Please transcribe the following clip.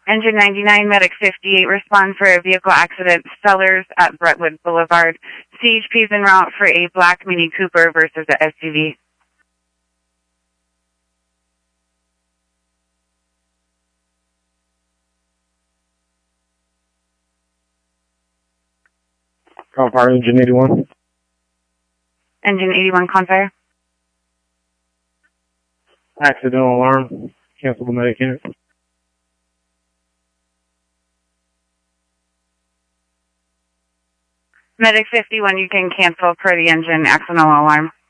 Engine 99, Medic 58, respond for a vehicle accident, Sellers at Brentwood Boulevard. CHP is en route for a black Mini Cooper versus a SUV. Confire Engine 81. Engine 81, Confire. Accidental alarm. Cancel the medic unit. Medic 51, you can cancel per the engine accidental alarm.